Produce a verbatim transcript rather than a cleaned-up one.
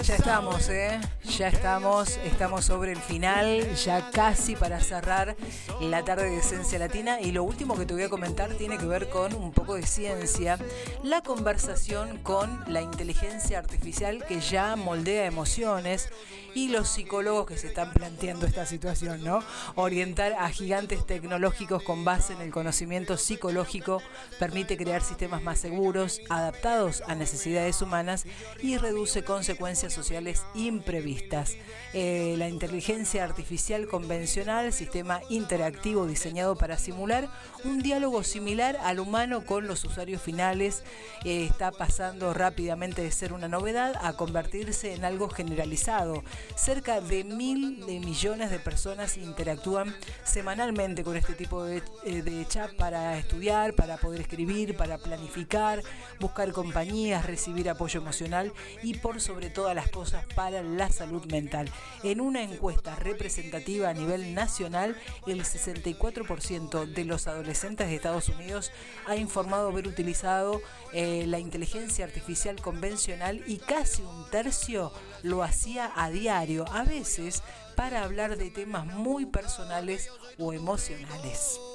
Ya estamos, ¿eh? Ya estamos, estamos sobre el final, ya casi para cerrar la tarde de Esencia Latina. Y lo último que te voy a comentar tiene que ver con un poco de ciencia. La conversación con la inteligencia artificial que ya moldea emociones y los psicólogos que se están planteando esta situación, ¿no? Orientar a gigantes tecnológicos con base en el conocimiento psicológico permite crear sistemas más seguros, adaptados a necesidades humanas y reduce consecuencias sociales imprevistas. Eh, la inteligencia artificial convencional, sistema interactivo diseñado para simular un diálogo similar al humano con los usuarios finales, eh, está pasando rápidamente de ser una novedad a convertirse en algo generalizado. Cerca de mil de millones de personas interactúan semanalmente con este tipo de, eh, de chat para estudiar, para poder escribir, para planificar, buscar compañías, recibir apoyo emocional y por sobre todas las cosas para la salud mental. En una encuesta representativa a nivel nacional, el sesenta y cuatro por ciento de los adolescentes de Estados Unidos ha informado haber utilizado eh, la inteligencia artificial convencional y casi un tercio lo hacía a diario, a veces para hablar de temas muy personales o emocionales.